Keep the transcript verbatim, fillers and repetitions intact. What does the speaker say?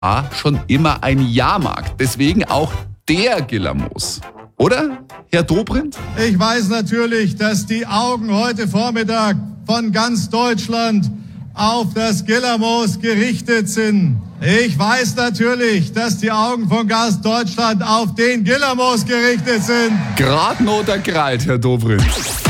war schon immer ein Jahrmarkt. Deswegen auch der Gillermoos. Oder, Herr Dobrindt? Ich weiß natürlich, dass die Augen heute Vormittag von ganz Deutschland auf das Gillermoos gerichtet sind. Ich weiß natürlich, dass die Augen von ganz Deutschland auf den Gillermoos gerichtet sind. Grad not der Greit, Herr Dobrindt.